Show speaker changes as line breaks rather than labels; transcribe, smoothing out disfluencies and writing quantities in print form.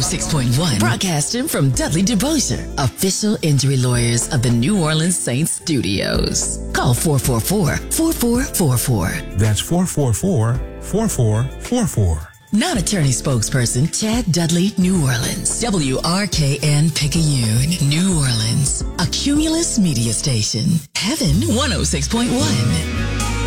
106.1. Broadcasting from Dudley DeBosier, official injury lawyers of the New Orleans Saints Studios. Call 444-4444.
That's 444-4444.
Non-attorney spokesperson Chad Dudley, New Orleans. WRKN Picayune, New Orleans. A Cumulus media station. Heaven 106.1.